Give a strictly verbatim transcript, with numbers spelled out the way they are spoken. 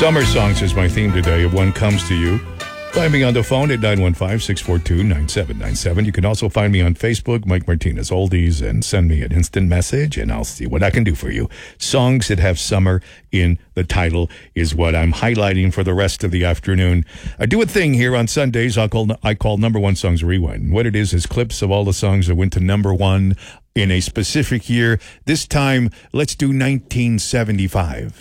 Summer songs is my theme today. If one comes to you, find me on the phone at nine one five, six four two, nine seven nine seven. You can also find me on Facebook, Mike Martinez Oldies, and send me an instant message, and I'll see what I can do for you. Songs that have summer in the title is what I'm highlighting for the rest of the afternoon. I do a thing here on Sundays I call, I call Number One Songs Rewind. What it is is clips of all the songs that went to number one in a specific year. This time, let's do nineteen seventy-five.